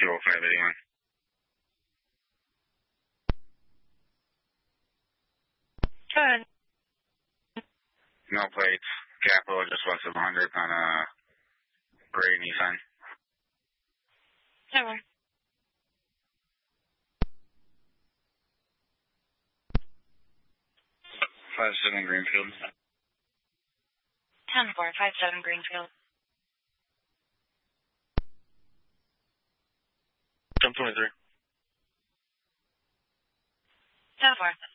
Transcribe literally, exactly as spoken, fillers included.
two oh five eighty-one. Good. No plates. Capital just west of one hundred on a gray Nissan. Never. five seven Greenfield. ten four five seven Greenfield. ten twenty-three. ten four.